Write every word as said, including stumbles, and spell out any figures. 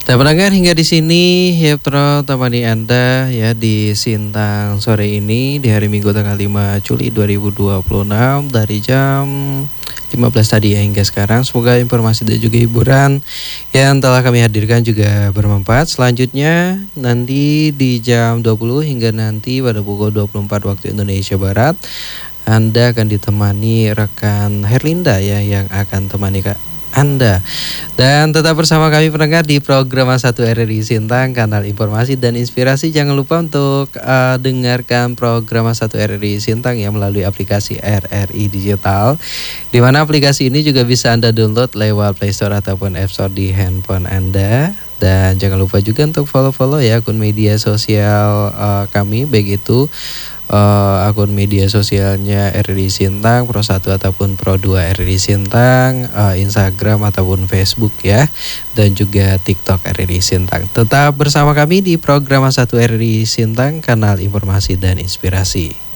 Nah, pendengar hingga di sini Yeptro temani Anda ya di Sintang sore ini di hari Minggu tanggal lima Juli dua ribu dua puluh enam dari jam lima belas tadi ya hingga sekarang. Semoga informasi dan juga hiburan yang telah kami hadirkan juga bermanfaat. Selanjutnya nanti di jam dua puluh hingga nanti pada pukul dua puluh empat waktu Indonesia Barat Anda akan ditemani rekan Herlinda ya yang akan temani Kak Anda. Dan tetap bersama kami pendengar di program satu R R I Sintang, kanal informasi dan inspirasi. Jangan lupa untuk uh, dengarkan program satu R R I Sintang ya melalui aplikasi R R I Digital, di mana aplikasi ini juga bisa Anda download lewat Play Store ataupun App Store di handphone Anda. Dan jangan lupa juga untuk follow-follow ya akun media sosial uh, kami, baik itu uh, akun media sosialnya R R I Sintang Pro satu ataupun Pro dua R R I Sintang, uh, Instagram ataupun Facebook ya, dan juga TikTok R R I Sintang. Tetap bersama kami di program satu R R I Sintang, kanal informasi dan inspirasi.